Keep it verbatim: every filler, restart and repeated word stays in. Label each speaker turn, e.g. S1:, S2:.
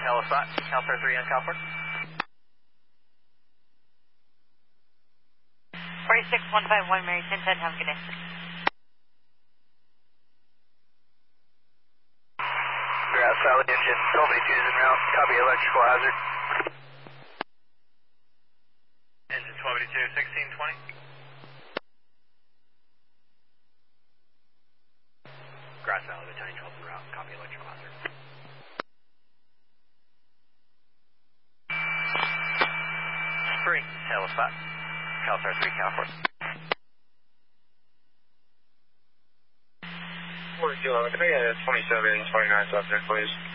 S1: Helipad, Calstar three on California.
S2: forty-six one five one, Mary ten ten, have a good day.
S1: Grass Valley engine, twelve eighty-two is en route, copy electrical hazard. Engine twelve eighty-two, sixteen twenty. Grass Valley, Battalion twelve en route, copy electrical hazard. Spring, Helipad, Calstar three, California.
S3: forty-two eleven, can I get a twenty-seven twenty-nine up there, please?